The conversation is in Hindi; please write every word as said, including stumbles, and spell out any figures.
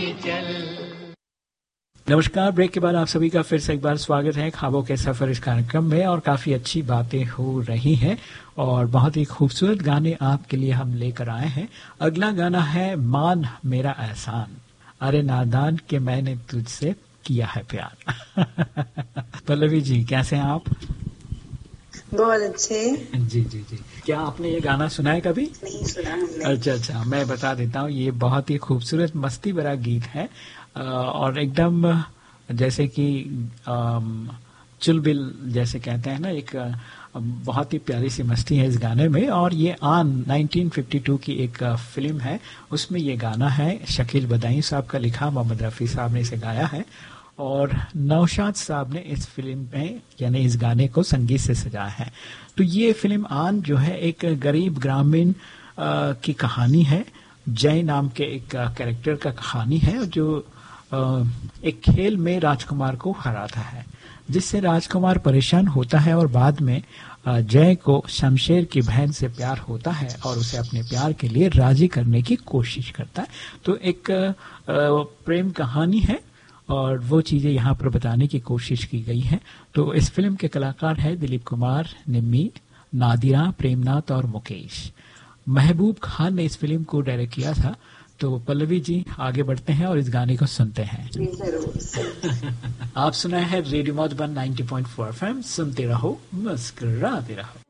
चल। नमस्कार, ब्रेक के बाद आप सभी का फिर से एक बार स्वागत है ख्वाबों के सफर इस कार्यक्रम में। और काफी अच्छी बातें हो रही हैं और बहुत ही खूबसूरत गाने आपके लिए हम लेकर आए हैं। अगला गाना है मान मेरा एहसान, अरे नादान के मैंने तुझसे किया है प्यार। पल्लवी जी, कैसे हैं आप? बहुत अच्छे। जी जी जी। क्या आपने ये गाना सुना है कभी? नहीं सुना हमने। अच्छा अच्छा, मैं बता देता हूँ। ये बहुत ही खूबसूरत मस्ती भरा गीत है और एकदम जैसे कि चुलबिल जैसे कहते हैं ना, एक बहुत ही प्यारी सी मस्ती है इस गाने में। और ये आन नाइनटीन फिफ्टी टू की एक फिल्म है, उसमें ये गाना है। शकील बदायूं साहब का लिखा, मोहम्मद रफ़ी साहब ने इसे गाया है और नौशाद साहब ने इस फिल्म में यानी इस गाने को संगीत से सजाया है। तो ये फिल्म आन जो है एक गरीब ग्रामीण की कहानी है। जय नाम के एक कैरेक्टर का कहानी है जो एक खेल में राजकुमार को हराता है, जिससे राजकुमार परेशान होता है और बाद में जय को शमशेर की बहन से प्यार होता है और उसे अपने प्यार के लिए राजी करने की कोशिश करता है। तो एक प्रेम कहानी है और वो चीजें यहाँ पर बताने की कोशिश की गई है। तो इस फिल्म के कलाकार हैं दिलीप कुमार, निम्मी, नादिरा, प्रेमनाथ और मुकेश। महबूब खान ने इस फिल्म को डायरेक्ट किया था। तो पल्लवी जी, आगे बढ़ते हैं और इस गाने को सुनते हैं। आप सुनाए हैं radio Madhuban ninety point four FM, सुनते रहो मुस्कुराते रहो।